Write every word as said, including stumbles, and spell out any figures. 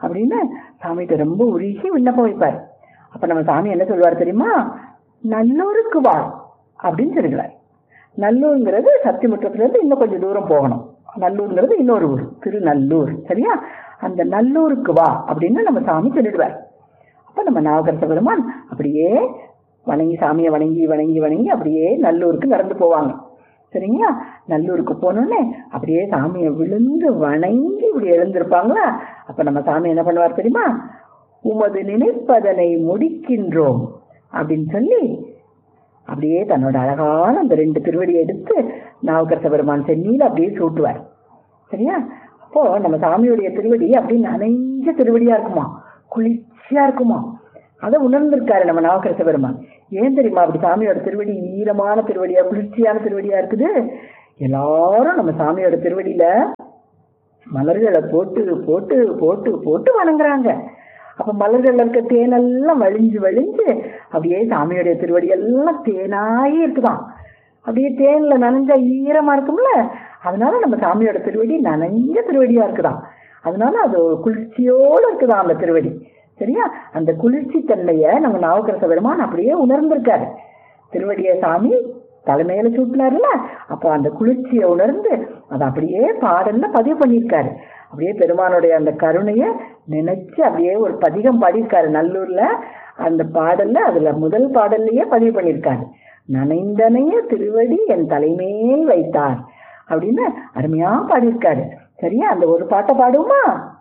அப்படின்னு சாமிகிட்ட ரொம்ப உருகி விண்ணப்பம் வைப்பார். அப்ப நம்ம சாமி என்ன சொல்லுவார் தெரியுமா? நல்லூருக்கு வா அப்படின்னு சொல்லுகிறார். நல்லூருங்கிறது சத்தியமுற்றத்துல இருந்து இன்னும் கொஞ்சம் தூரம் போகணும். நல்லூருங்கிறது இன்னொரு ஊர், திருநல்லூர். சரியா? அந்த நல்லூருக்கு வா அப்படின்னு நம்ம சாமி சொல்லிடுவார். அப்ப நம்ம நாவுக்கரச பெருமான் அப்படியே வணங்கி சாமியை வணங்கி வணங்கி வணங்கி அப்படியே நல்லூருக்கு நடந்து போவாங்க. சரிங்களா? நல்லூருக்கு போனோடனே அப்படியே சாமியை விழுந்து வணங்கி இப்படி எழுந்திருப்பாங்களா. அப்ப நம்ம சாமி என்ன பண்ணுவார் தெரியுமா? உமது நினைப்பதனை முடிக்கின்றோம் அப்படின்னு சொல்லி அப்படியே தன்னோட அழகான அந்த ரெண்டு திருவடியை எடுத்து நாவுக்கரச பெருமான் சென்னியில அப்படியே சூட்டுவார். சரியா? அப்போ நம்ம சாமியுடைய திருவடி அப்படி நனைஞ்ச திருவடியா இருக்குமா, குளிர்ச்சியா இருக்குமா. அதை உணர்ந்திருக்காரு நம்ம நாவுக்கரச பெருமான். ஏன் தெரியுமா அப்படி சாமியோட திருவடி ஈரமான திருவடியா குளிர்ச்சியான திருவடியா இருக்குது? எல்லாரும் நம்ம சாமியோட திருவடியில மலர்களை போட்டு போட்டு போட்டு போட்டு வணங்குறாங்க. அப்ப மலர்கள் இருக்க தேனெல்லாம் வழிஞ்சு வழிஞ்சு அப்படியே சாமியுடைய திருவடி எல்லாம் தேனாயே இருக்குதான். அப்படியே தேன்ல நனைஞ்சா ஈரமா இருக்கும்ல, அதனால நம்ம சாமியோட திருவடி நனைஞ்ச திருவடியா இருக்குதான். அதனால அது ஒரு குளிர்ச்சியோடு இருக்குதான் அந்த திருவடி. சரியா? அந்த குளிர்ச்சி தன்மைய நம்ம நாவுக்கரச பெருமான் அப்படியே உணர்ந்திருக்காரு. திருவடிய சாமி தலைமையில சூட்டினாருல, அப்போ அந்த குளிர்ச்சியை உணர்ந்து அதை அப்படியே பாடல்ல பதிவு பண்ணியிருக்காரு. அப்படியே பெருமானுடைய அந்த கருணைய நினைச்சு அப்படியே ஒரு பதிகம் பாடியிருக்காரு நல்லூர்ல. அந்த பாடல்ல அதுல முதல் பாடல்லையே பதிவு பண்ணியிருக்காரு. நனைந்தனைய திருவடி என் தலைமேல் வைத்தார் அப்படின்னு அருமையா பாடியிருக்காரு. சரியா? அந்த ஒரு பாட்டை பாடுவோமா?